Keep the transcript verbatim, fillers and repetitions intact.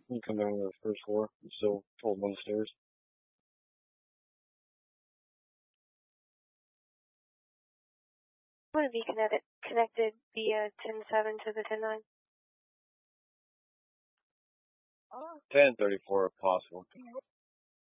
You come down to the first floor. I'm still holding on the stairs. I want to be connected connected via ten seven to the ten nine. ten thirty-four if possible.